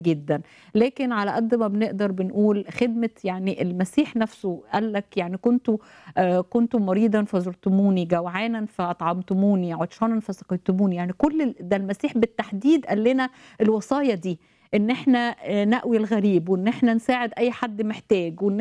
جدًا، لكن على قد ما بنقدر بنقول خدمة يعني المسيح نفسه قال لك يعني كنتم مريضًا فزرتموني، جوعانًا فأطعمتموني، عطشانًا فسقيتموني، يعني كل ده المسيح بالتحديد قال لنا الوصايا دي، إن إحنا نأوي الغريب، وإن إحنا نساعد أي حد محتاج، وإن